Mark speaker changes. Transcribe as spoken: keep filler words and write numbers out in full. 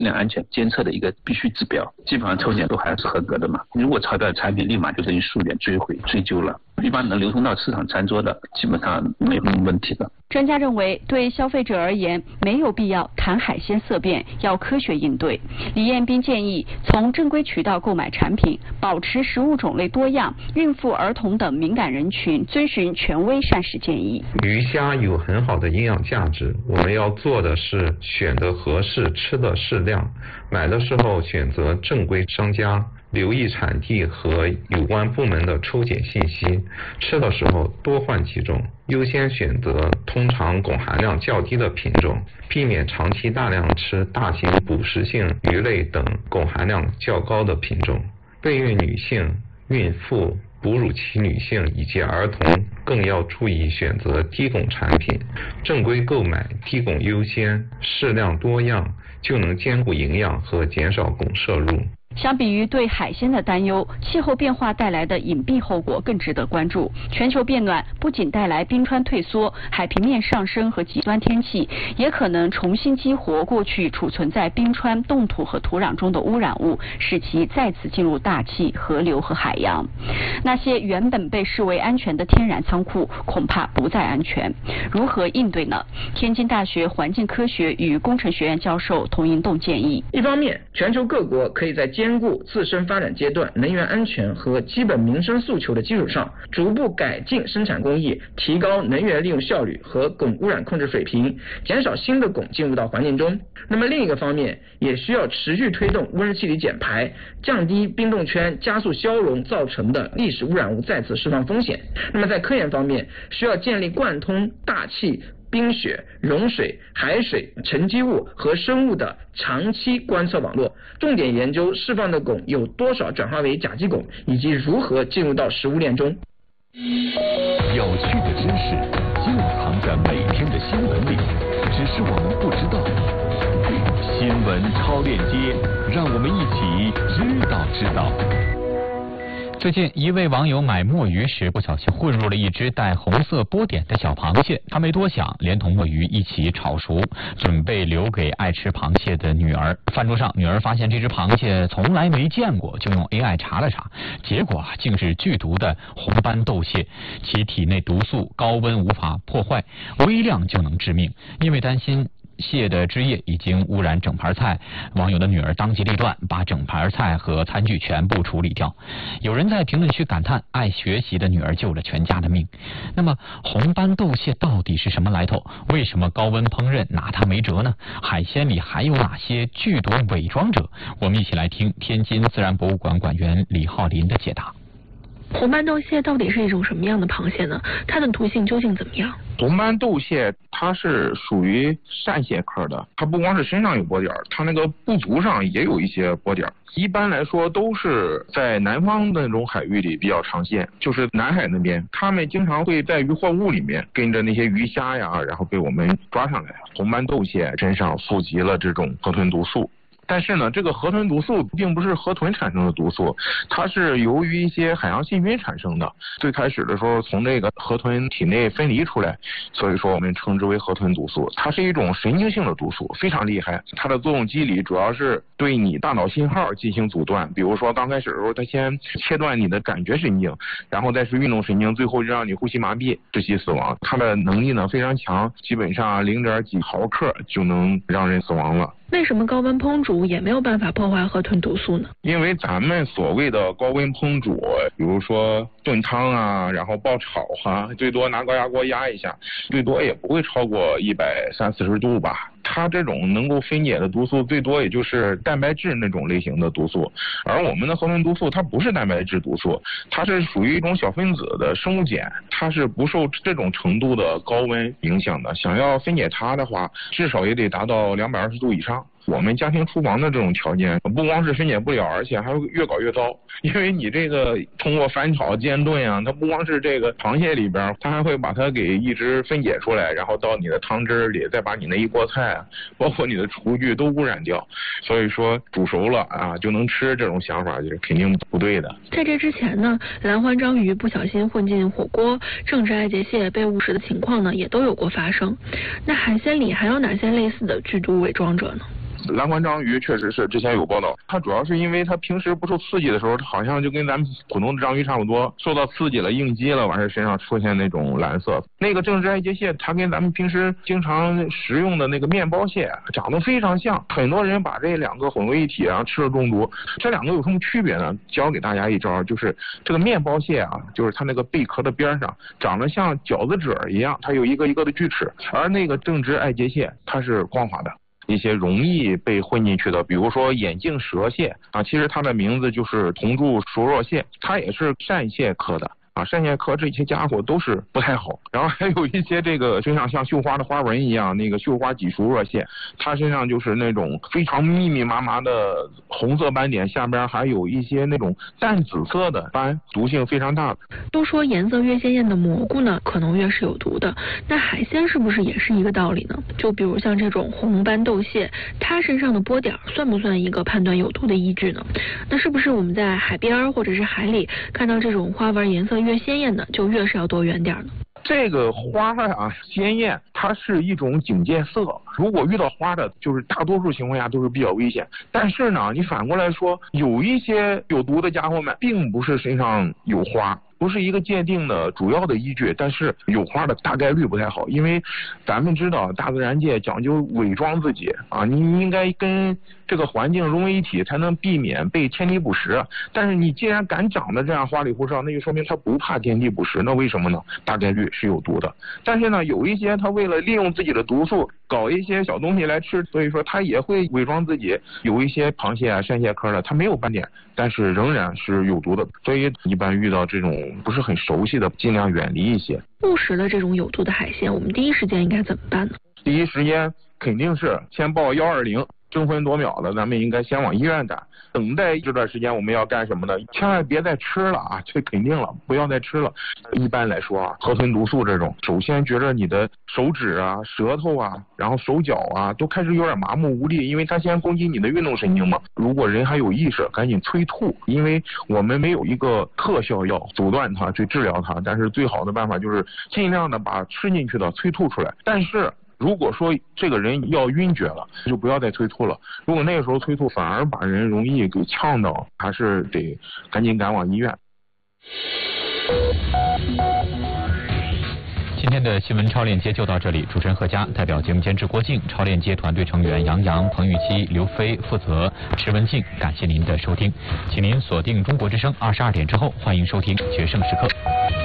Speaker 1: 量安全监测的一个必须指标，基本上抽检都还是合格的嘛。如果超标的产品，立马就等于溯源追回追究了。一般能流通到市场餐桌的，基本上没有什么问题的。
Speaker 2: 专家认为，对消费者而言，没有必要谈海鲜色变，要科学应对。李彦斌建议，从正规渠道购买产品，保持食物种类多样，孕妇、儿童等敏感人群遵循权威膳食建议。
Speaker 3: 鱼虾有很好的营养价值，我们要做的是选择合适，吃的适量，买的时候选择正规商家，留意产地和有关部门的抽检信息，吃的时候多换几种，优先选择通常汞含量较低的品种，避免长期大量吃大型捕食性鱼类等汞含量较高的品种。备孕女性、孕妇、哺乳期女性以及儿童更要注意选择低汞产品，正规购买，低汞优先，适量多样，就能兼顾营养和减少汞摄入。
Speaker 2: 相比于对海鲜的担忧，气候变化带来的隐蔽后果更值得关注。全球变暖不仅带来冰川退缩、海平面上升和极端天气，也可能重新激活过去储存在冰川、冻土和土壤中的污染物，使其再次进入大气、河流和海洋。那些原本被视为安全的天然仓库，恐怕不再安全。如何应对呢？天津大学环境科学与工程学院教授童银栋建议：
Speaker 4: 一方面，全球各国可以在兼顾自身发展阶段能源安全和基本民生诉求的基础上，逐步改进生产工艺，提高能源利用效率和汞污染控制水平，减少新的汞进入到环境中。那么另一个方面，也需要持续推动温室气体减排，降低冰冻圈加速消融造成的历史污染物再次释放风险。那么在科研方面，需要建立贯通大气、冰雪、融水、海水、沉积物和生物的长期观测网络，重点研究释放的汞有多少转化为甲基汞，以及如何进入到食物链中。
Speaker 5: 有趣的知识就藏在每天的新闻里，只是我们不知道。新闻超链接，让我们一起知道知道。
Speaker 6: 最近，一位网友买墨鱼时不小心混入了一只带红色波点的小螃蟹，他没多想，连同墨鱼一起炒熟，准备留给爱吃螃蟹的女儿。饭桌上，女儿发现这只螃蟹从来没见过，就用 A I 查了查，结果竟是剧毒的红斑斗蟹，其体内毒素高温无法破坏，微量就能致命。因为担心蟹的汁液已经污染整盘菜，网友的女儿当机立断，把整盘菜和餐具全部处理掉。有人在评论区感叹，爱学习的女儿救了全家的命。那么红斑斗蟹到底是什么来头？为什么高温烹饪拿它没辙呢？海鲜里还有哪些剧毒伪装者？我们一起来听天津自然博物馆馆员李浩林的解答。
Speaker 7: 红斑斗蟹到底是一种什么样的螃蟹呢？它的毒性究竟怎么样？
Speaker 8: 红斑斗蟹它是属于扇蟹科的，它不光是身上有波点，它那个部足上也有一些波点。一般来说都是在南方的那种海域里比较常见，就是南海那边，它们经常会在渔获物里面跟着那些鱼虾呀，然后被我们抓上来。红斑斗蟹身上富集了这种河豚毒素。但是呢，这个河豚毒素并不是河豚产生的毒素，它是由于一些海洋细菌产生的。最开始的时候从这个河豚体内分离出来，所以说我们称之为河豚毒素。它是一种神经性的毒素，非常厉害。它的作用机理主要是对你大脑信号进行阻断，比如说刚开始的时候它先切断你的感觉神经，然后再是运动神经，最后让你呼吸麻痹，窒息死亡。它的能力呢非常强，基本上零点几毫克就能让人死亡了。
Speaker 7: 为什么高温烹煮也没有办法破坏河豚毒素呢？
Speaker 8: 因为咱们所谓的高温烹煮，比如说炖汤啊，然后爆炒啊，最多拿高压锅压一下，最多也不会超过一百三四十度吧。它这种能够分解的毒素最多也就是蛋白质那种类型的毒素，而我们的河豚毒素它不是蛋白质毒素，它是属于一种小分子的生物碱，它是不受这种程度的高温影响的。想要分解它的话，至少也得达到两百二十度以上。我们家庭厨房的这种条件不光是分解不了，而且还会越搞越糟。因为你这个通过翻炒煎炖啊，它不光是这个螃蟹里边，它还会把它给一直分解出来，然后到你的汤汁里，再把你那一锅菜啊，包括你的厨具都污染掉。所以说煮熟了啊就能吃，这种想法就是肯定不对的。
Speaker 7: 在这之前呢，蓝环章鱼不小心混进火锅，正值爱洁蟹被误食的情况呢也都有过发生。那海鲜里还有哪些类似的剧毒伪装者呢？
Speaker 8: 蓝环章鱼确实是之前有报道，它主要是因为它平时不受刺激的时候，它好像就跟咱们普通的章鱼差不多，受到刺激了应激了，完事身上出现那种蓝色。那个正直爱洁蟹，它跟咱们平时经常食用的那个面包蟹长得非常像，很多人把这两个混为一体啊，吃了中毒。这两个有什么区别呢？教给大家一招，就是这个面包蟹啊，就是它那个贝壳的边上长得像饺子褶一样，它有一个一个的锯齿，而那个正直爱洁蟹它是光滑的。一些容易被混进去的，比如说眼镜蛇蟹啊，其实它的名字就是铜柱熟若蟹，它也是扇蟹科的。啊，扇蟹科这些家伙都是不太好，然后还有一些这个身上像绣花的花纹一样，那个绣花脊熟若蟹，它身上就是那种非常密密麻麻的红色斑点，下边还有一些那种淡紫色的斑，毒性非常大。
Speaker 7: 都说颜色越鲜艳的蘑菇呢，可能越是有毒的，那海鲜是不是也是一个道理呢？就比如像这种红斑斗蟹，它身上的波点算不算一个判断有毒的依据呢？那是不是我们在海边或者是海里看到这种花纹颜色越鲜艳的，就越是要躲远点呢？
Speaker 8: 这个花啊鲜艳，它是一种警戒色，如果遇到花的，就是大多数情况下都是比较危险。但是呢，你反过来说，有一些有毒的家伙们，并不是身上有花，不是一个界定的主要的依据，但是有花的大概率不太好，因为咱们知道大自然界讲究伪装自己啊，你应该跟这个环境融为一体，才能避免被天敌捕食。但是你既然敢长得这样花里胡哨，那就说明它不怕天敌捕食，那为什么呢？大概率是有毒的。但是呢，有一些它为了利用自己的毒素搞一些小东西来吃，所以说它也会伪装自己。有一些螃蟹啊、扇蟹科的，它没有斑点，但是仍然是有毒的，所以一般遇到这种不是很熟悉的，尽量远离一些。
Speaker 7: 误食了这种有毒的海鲜，我们第一时间应该怎么办呢？
Speaker 8: 第一时间肯定是先报幺二零，争分夺秒的，咱们应该先往医院赶。等待这段时间我们要干什么呢？千万别再吃了啊，这肯定了，不要再吃了。一般来说啊，河豚毒素这种，首先觉着你的手指啊、舌头啊，然后手脚啊，都开始有点麻木无力，因为它先攻击你的运动神经嘛。如果人还有意识，赶紧催吐，因为我们没有一个特效药阻断它、去治疗它，但是最好的办法就是尽量的把吃进去的催吐出来。但是如果说这个人要晕厥了，就不要再催吐了。如果那个时候催吐反而把人容易给呛到，还是得赶紧赶往医院。
Speaker 6: 今天的新闻超链接就到这里，主持人贺佳，代表节目监制郭靖，超链接团队成员杨洋、彭雨琦、刘飞，负责池文静，感谢您的收听，请您锁定中国之声二十二点之后，欢迎收听决胜时刻。